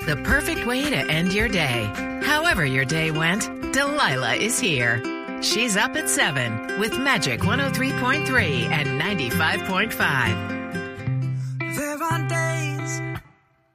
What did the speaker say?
The perfect way to end your day. However your day went, Delilah is here. She's up at 7 with Magic 103.3 and 95.5. There are days